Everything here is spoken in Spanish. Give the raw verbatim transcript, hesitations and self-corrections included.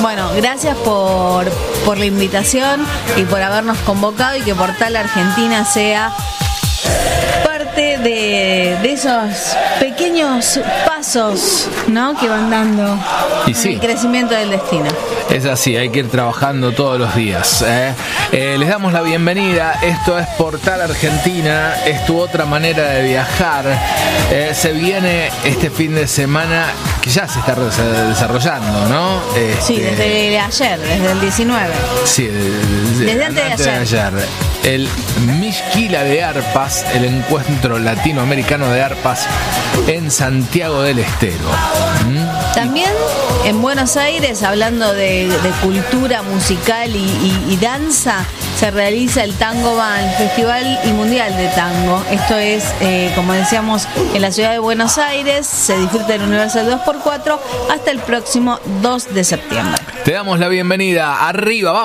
Bueno, gracias por, por la invitación y por habernos convocado y que Portal Argentina sea parte de, de esos pequeños pasos, ¿no?, que van dando y sí, en el crecimiento del destino. Es así, hay que ir trabajando todos los días. ¿eh? Eh, les damos la bienvenida. Esto es Portal Argentina, es tu otra manera de viajar. Eh, se viene este fin de semana que ya se está desarrollando, ¿no? Este, sí, desde ayer, desde el diecinueve. Sí, desde, desde antes de ayer. de ayer. El Mixquila de Arpas, el encuentro latinoamericano de arpas en Santiago del Estero. ¿Mm? También en Buenos Aires, hablando de, de cultura musical y, y, y danza, se realiza el Tango Band, Festival y Mundial de Tango. Esto es, eh, como decíamos, en la ciudad de Buenos Aires. Se disfruta en Universal dos por cuatro hasta el próximo dos de septiembre. Te damos la bienvenida. Arriba, vamos.